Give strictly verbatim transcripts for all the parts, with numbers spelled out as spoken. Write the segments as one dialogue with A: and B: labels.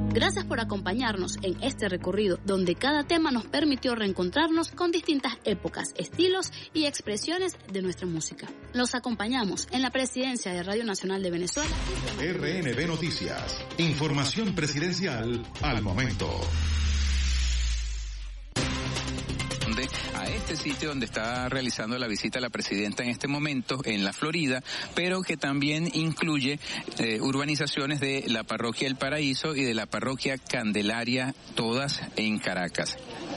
A: Gracias por acompañarnos en este recorrido donde cada tema nos permitió reencontrarnos con distintas épocas, estilos y expresiones de nuestra música. Los acompañamos en la presidencia de Radio Nacional de Venezuela.
B: R N B Noticias. Información presidencial al momento.
C: A este sitio donde está realizando la visita la presidenta en este momento, en la Florida, pero que también incluye eh, urbanizaciones de la parroquia El Paraíso y de la parroquia Candelaria, todas en Caracas.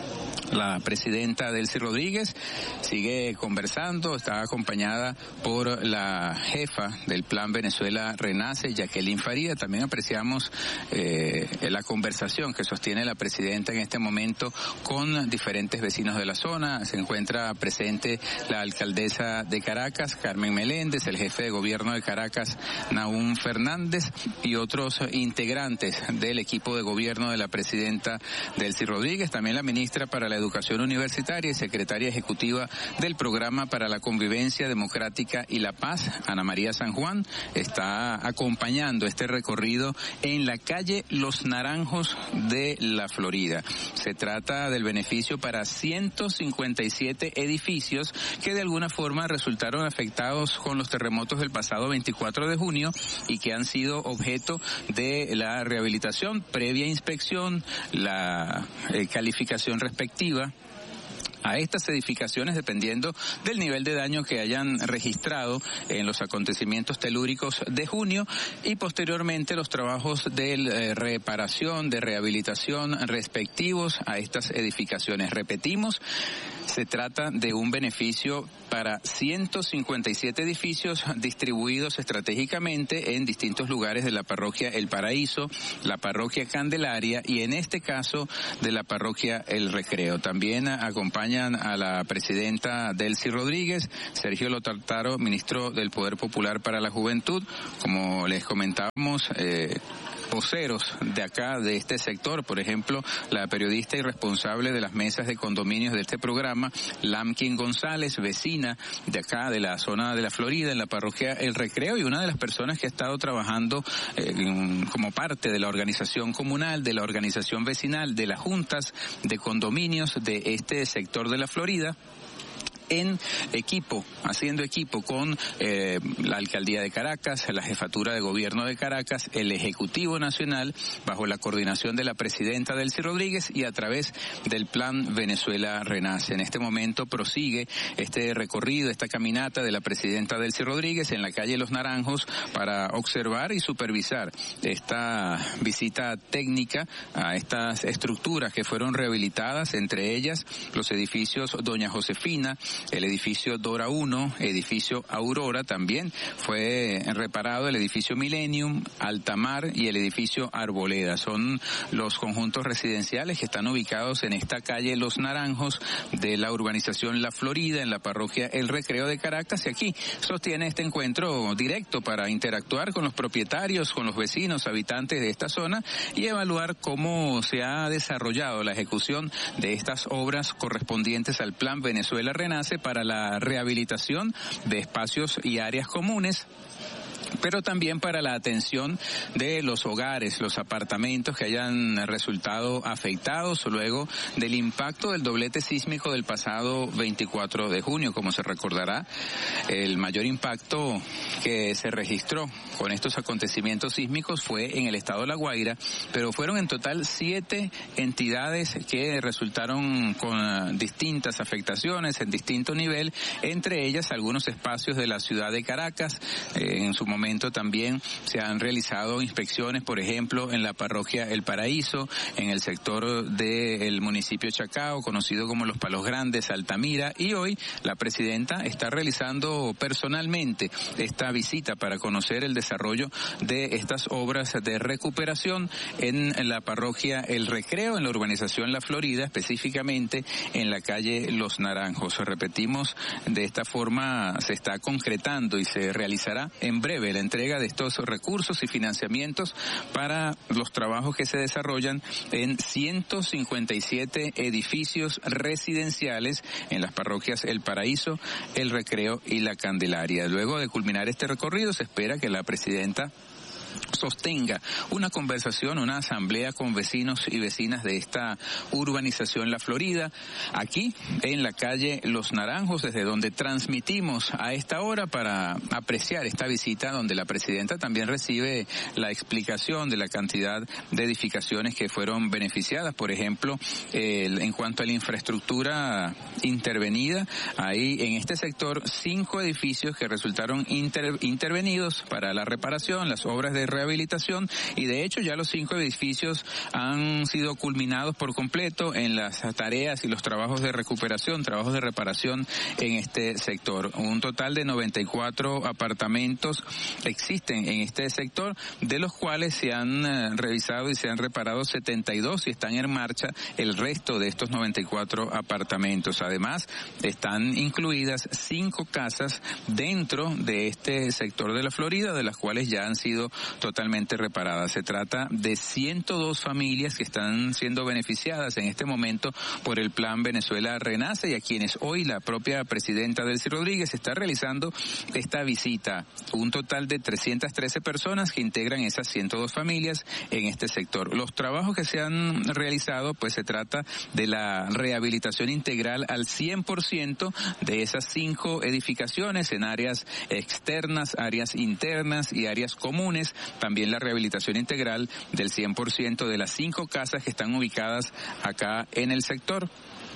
C: La presidenta Delcy Rodríguez sigue conversando, está acompañada por la jefa del Plan Venezuela Renace, Jacqueline Faría. También apreciamos eh, la conversación que sostiene la presidenta en este momento con diferentes vecinos de la zona. Se encuentra presente la alcaldesa de Caracas, Carmen Meléndez, el jefe de gobierno de Caracas, Nahum Fernández, y otros integrantes del equipo de gobierno de la presidenta Delcy Rodríguez. También la ministra para la Educación Universitaria y secretaria ejecutiva del Programa para la Convivencia Democrática y la Paz, Ana María San Juan, está acompañando este recorrido en la calle Los Naranjos de la Florida. Se trata del beneficio para ciento cincuenta y siete edificios que de alguna forma resultaron afectados con los terremotos del pasado veinticuatro de junio y que han sido objeto de la rehabilitación, previa inspección, la eh, calificación respectiva a estas edificaciones dependiendo del nivel de daño que hayan registrado en los acontecimientos telúricos de junio, y posteriormente los trabajos de eh, reparación, de rehabilitación respectivos a estas edificaciones. Repetimos, se trata de un beneficio para ciento cincuenta y siete edificios distribuidos estratégicamente en distintos lugares de la parroquia El Paraíso, la parroquia Candelaria y en este caso de la parroquia El Recreo. También acompañan a la presidenta Delcy Rodríguez, Sergio Lotartaro, ministro del Poder Popular para la Juventud, como les comentábamos, eh, voceros de acá, de este sector, por ejemplo, la periodista y responsable de las mesas de condominios de este programa, Lamkin González, vecina de acá, de la zona de la Florida, en la parroquia El Recreo, y una de las personas que ha estado trabajando eh, como parte de la organización comunal, de la organización vecinal, de las juntas de condominios de este sector de la Florida, en equipo, haciendo equipo con eh, la Alcaldía de Caracas, la Jefatura de Gobierno de Caracas, el Ejecutivo Nacional, bajo la coordinación de la presidenta Delcy Rodríguez y a través del Plan Venezuela Renace. En este momento prosigue este recorrido, esta caminata de la presidenta Delcy Rodríguez en la calle Los Naranjos para observar y supervisar esta visita técnica a estas estructuras que fueron rehabilitadas, entre ellas los edificios Doña Josefina, el edificio Dora uno, edificio Aurora, también fue reparado el edificio Millennium, Altamar y el edificio Arboleda. Son los conjuntos residenciales que están ubicados en esta calle Los Naranjos de la urbanización La Florida, en la parroquia El Recreo de Caracas, y aquí sostiene este encuentro directo para interactuar con los propietarios, con los vecinos, habitantes de esta zona y evaluar cómo se ha desarrollado la ejecución de estas obras correspondientes al Plan Venezuela Renace para la rehabilitación de espacios y áreas comunes, pero también para la atención de los hogares, los apartamentos que hayan resultado afectados luego del impacto del doblete sísmico del pasado veinticuatro de junio. Como se recordará, el mayor impacto que se registró con estos acontecimientos sísmicos fue en el estado de La Guaira, pero fueron en total siete entidades que resultaron con distintas afectaciones en distinto nivel, entre ellas algunos espacios de la ciudad de Caracas. Eh, en su momento también se han realizado inspecciones, por ejemplo, en la parroquia El Paraíso, en el sector del municipio Chacao, conocido como Los Palos Grandes, Altamira, y hoy la presidenta está realizando personalmente esta visita para conocer el desarrollo de estas obras de recuperación en la parroquia El Recreo, en la urbanización La Florida, específicamente en la calle Los Naranjos. Repetimos, de esta forma se está concretando y se realizará en breve la entrega de estos recursos y financiamientos para los trabajos que se desarrollan en ciento cincuenta y siete edificios residenciales en las parroquias El Paraíso, El Recreo y La Candelaria. Luego de culminar este recorrido, se espera que la presidenta sostenga una conversación, una asamblea con vecinos y vecinas de esta urbanización La Florida, aquí en la calle Los Naranjos, desde donde transmitimos a esta hora para apreciar esta visita donde la presidenta también recibe la explicación de la cantidad de edificaciones que fueron beneficiadas. Por ejemplo, eh, en cuanto a la infraestructura intervenida, hay en este sector cinco edificios que resultaron inter, intervenidos para la reparación, las obras de rehabilitación, y de hecho ya los cinco edificios han sido culminados por completo en las tareas y los trabajos de recuperación, trabajos de reparación en este sector. Un total de noventa y cuatro apartamentos existen en este sector, de los cuales se han uh, revisado y se han reparado setenta y dos y están en marcha el resto de estos noventa y cuatro apartamentos. Además, están incluidas cinco casas dentro de este sector de La Florida, de las cuales ya han sido totalmente reparadas. Se trata de ciento dos familias que están siendo beneficiadas en este momento por el Plan Venezuela Renace, y a quienes hoy la propia presidenta Delcy Rodríguez está realizando esta visita. Un total de trescientas trece personas que integran esas ciento dos familias en este sector. Los trabajos que se han realizado, pues se trata de la rehabilitación integral al cien por ciento de esas cinco edificaciones en áreas externas, áreas internas y áreas comunes. También la rehabilitación integral del cien por ciento de las cinco casas que están ubicadas acá en el sector,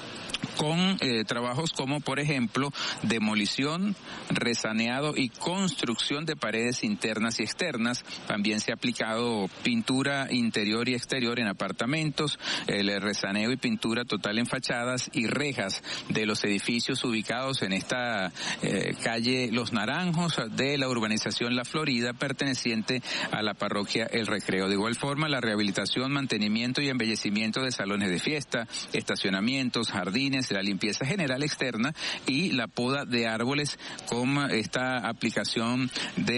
C: con eh, trabajos como, por ejemplo, demolición, resaneado y construcción de paredes internas y externas. También se ha aplicado pintura interior y exterior en apartamentos, el resaneo y pintura total en fachadas y rejas de los edificios ubicados en esta eh, calle Los Naranjos de la urbanización La Florida, perteneciente a la parroquia El Recreo. De igual forma, la rehabilitación, mantenimiento y embellecimiento de salones de fiesta, estacionamientos, jardines, la limpieza general externa y la poda de árboles con esta aplicación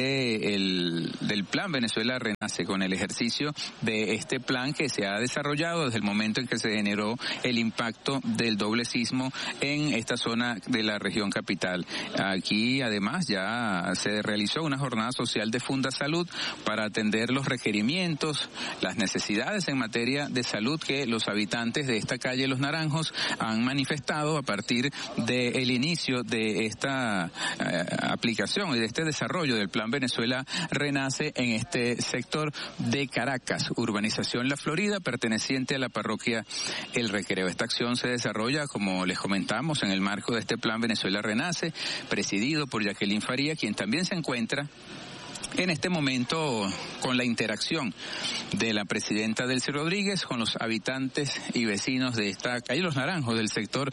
C: de el, del Plan Venezuela Renace, con el ejercicio de este plan que se ha desarrollado desde el momento en que se generó el impacto del doble sismo en esta zona de la región capital. Aquí además ya se realizó una jornada social de Funda Salud para atender los requerimientos, las necesidades en materia de salud que los habitantes de esta calle Los Naranjos han manifestado a partir del inicio de esta eh, aplicación y de este desarrollo del Plan Venezuela Renace en este sector de Caracas, urbanización La Florida, perteneciente a la parroquia El Recreo. Esta acción se desarrolla, como les comentamos, en el marco de este Plan Venezuela Renace, presidido por Jacqueline Faría, quien también se encuentra en este momento con la interacción de la presidenta Delcy Rodríguez con los habitantes y vecinos de esta calle Los Naranjos, del sector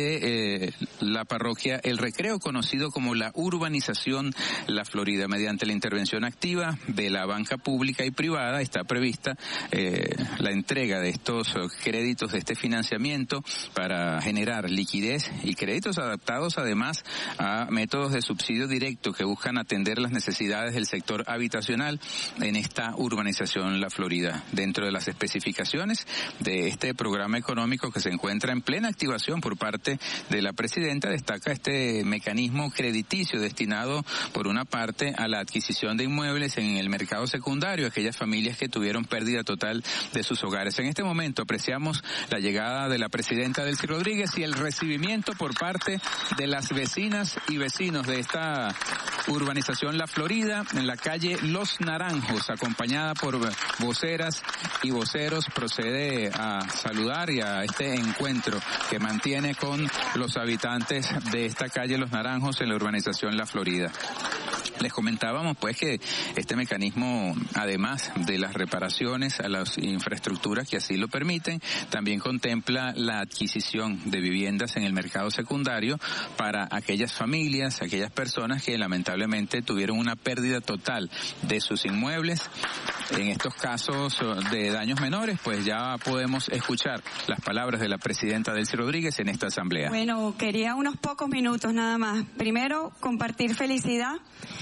C: de eh, la parroquia El Recreo, conocido como la urbanización La Florida. Mediante la intervención activa de la banca pública y privada está prevista eh, la entrega de estos créditos, de este financiamiento, para generar liquidez y créditos adaptados además a métodos de subsidio directo que buscan atender las necesidades del sector habitacional en esta urbanización La Florida. Dentro de las especificaciones de este programa económico que se encuentra en plena activación por parte de la presidenta, destaca este mecanismo crediticio destinado por una parte a la adquisición de inmuebles en el mercado secundario, aquellas familias que tuvieron pérdida total de sus hogares. En este momento apreciamos la llegada de la presidenta Delcy Rodríguez y el recibimiento por parte de las vecinas y vecinos de esta urbanización La Florida, en la calle Los Naranjos, acompañada por voceras y voceros. Procede a saludar y a este encuentro que mantiene con los habitantes de esta calle Los Naranjos en la urbanización La Florida. Les comentábamos pues que este mecanismo, además de las reparaciones a las infraestructuras que así lo permiten, también contempla la adquisición de viviendas en el mercado secundario para aquellas familias, aquellas personas que lamentablemente tuvieron una pérdida total de sus inmuebles. En estos casos de daños menores, pues ya podemos escuchar las palabras de la presidenta Delcy Rodríguez en esta asamblea.
D: Bueno, quería unos pocos minutos nada más. Primero, compartir felicidad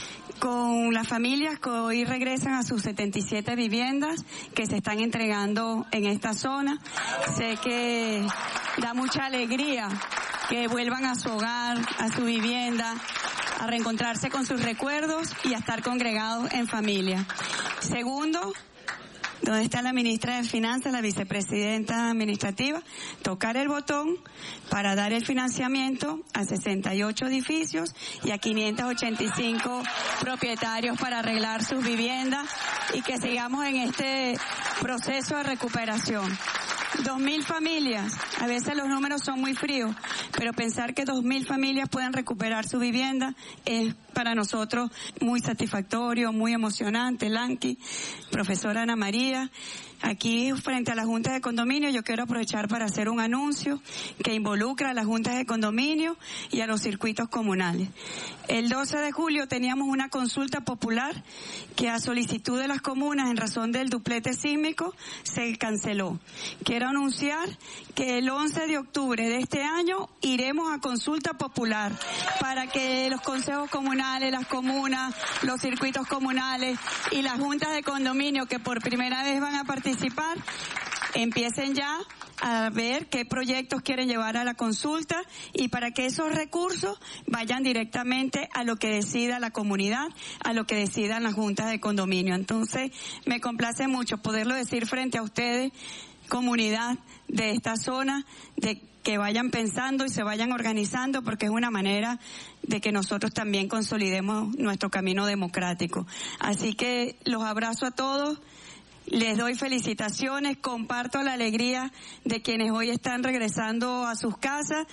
D: con las familias que hoy regresan a sus setenta y siete viviendas que se están entregando en esta zona. Sé que da mucha alegría que vuelvan a su hogar, a su vivienda, a reencontrarse con sus recuerdos y a estar congregados en familia. Segundo, ¿dónde está la ministra de Finanzas, la vicepresidenta administrativa? Tocar el botón para dar el financiamiento a sesenta y ocho edificios y a quinientos ochenta y cinco propietarios para arreglar sus viviendas y que sigamos en este proceso de recuperación. Dos mil familias, a veces los números son muy fríos, pero pensar que dos mil familias pueden recuperar su vivienda es para nosotros muy satisfactorio, muy emocionante. Lanqui, profesora Ana María, aquí frente a las juntas de condominio yo quiero aprovechar para hacer un anuncio que involucra a las juntas de condominio y a los circuitos comunales. El doce de julio teníamos una consulta popular que a solicitud de las comunas en razón del duplete sísmico se canceló. Quiero anunciar que el once de octubre de este año iremos a consulta popular para que los consejos comunales, las comunas, los circuitos comunales y las juntas de condominio que por primera vez van a participar empiecen ya a ver qué proyectos quieren llevar a la consulta y para que esos recursos vayan directamente a lo que decida la comunidad, a lo que decidan las juntas de condominio. Entonces, me complace mucho poderlo decir frente a ustedes, comunidad de esta zona, de que vayan pensando y se vayan organizando porque es una manera de que nosotros también consolidemos nuestro camino democrático. Así que los abrazo a todos. Les doy felicitaciones, comparto la alegría de quienes hoy están regresando a sus casas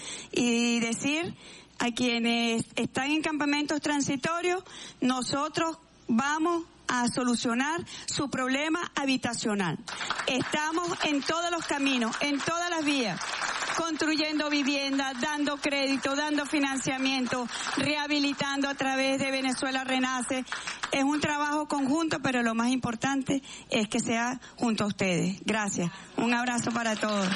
D: y decir a quienes están en campamentos transitorios, nosotros vamos a solucionar su problema habitacional. Estamos en todos los caminos, en todas las vías, construyendo viviendas, dando crédito, dando financiamiento, rehabilitando a través de Venezuela Renace. Es un trabajo conjunto, pero lo más importante es que sea junto a ustedes. Gracias. Un abrazo para todos.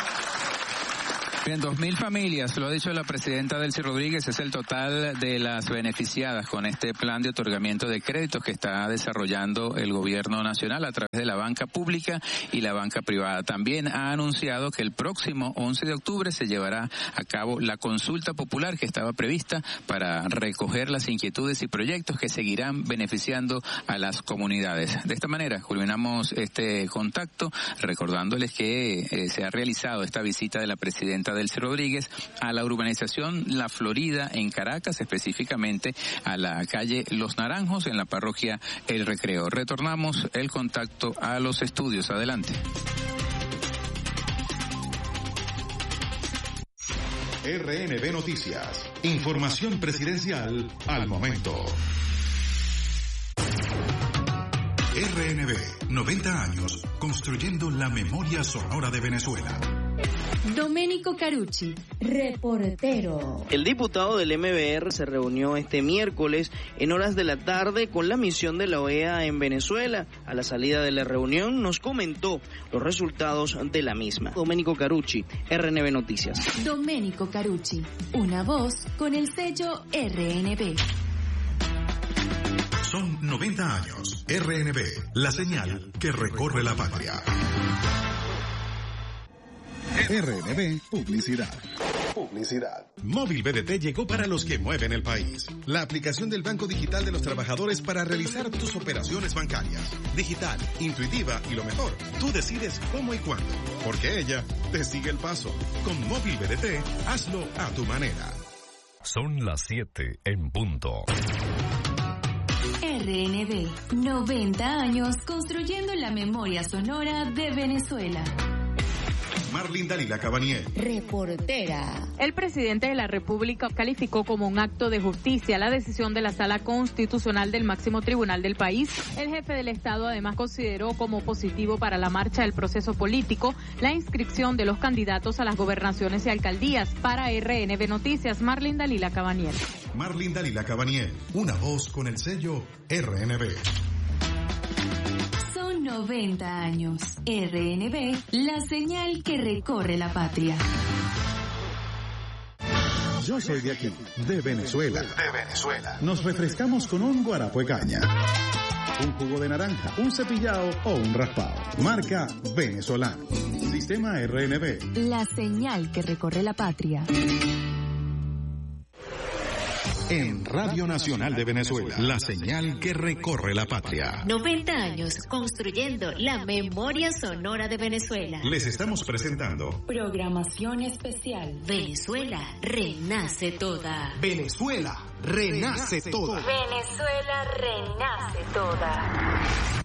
C: Bien, dos mil familias, lo ha dicho la presidenta Delcy Rodríguez, es el total de las beneficiadas con este plan de otorgamiento de créditos que está desarrollando el gobierno nacional a través de la banca pública y la banca privada. También ha anunciado que el próximo once de octubre se llevará a cabo la consulta popular que estaba prevista para recoger las inquietudes y proyectos que seguirán beneficiando a las comunidades. De esta manera culminamos este contacto recordándoles que eh, se ha realizado esta visita de la presidenta Delcy Rodríguez a la urbanización La Florida en Caracas, específicamente a la calle Los Naranjos en la parroquia El Recreo. Retornamos el contacto a los estudios. Adelante.
B: R N B Noticias. Información presidencial al momento. R N B, noventa años construyendo la memoria sonora de Venezuela.
A: Domenico Carucci, reportero.
E: El diputado del M B R se reunió este miércoles en horas de la tarde con la misión de la O E A en Venezuela. A la salida de la reunión nos comentó los resultados de la misma. Domenico Carucci, R N B Noticias.
A: Domenico Carucci, una voz con el sello R N B.
B: Son noventa años. R N B, la señal que recorre la patria. R N B Publicidad. Publicidad. Móvil B D T llegó para los que mueven el país. La aplicación del Banco Digital de los Trabajadores para realizar tus operaciones bancarias. Digital, intuitiva y lo mejor, tú decides cómo y cuándo, porque ella te sigue el paso. Con Móvil B D T, hazlo a tu manera.
F: Son las siete en punto.
A: R N B, noventa años construyendo la memoria sonora de Venezuela.
B: Marlene Dalila Cabaniel,
A: reportera.
G: El presidente de la República calificó como un acto de justicia la decisión de la Sala Constitucional del máximo tribunal del país. El jefe del Estado además consideró como positivo para la marcha del proceso político la inscripción de los candidatos a las gobernaciones y alcaldías. Para R N B Noticias, Marlene Dalila Cabaniel.
B: Marlene Dalila Cabaniel, una voz con el sello R N B.
A: noventa años. R N B, la señal que recorre la patria.
B: Yo soy de aquí, de Venezuela. De Venezuela. Nos refrescamos con un guarapo de caña, un jugo de naranja, un cepillado o un raspado. Marca venezolano. Sistema R N B.
A: La señal que recorre la patria.
B: en Radio Nacional de Venezuela, la señal que recorre la patria.
H: noventa años construyendo la memoria sonora de Venezuela.
B: Les estamos presentando
H: programación especial. Venezuela renace toda.
B: Venezuela renace toda.
H: Venezuela renace toda.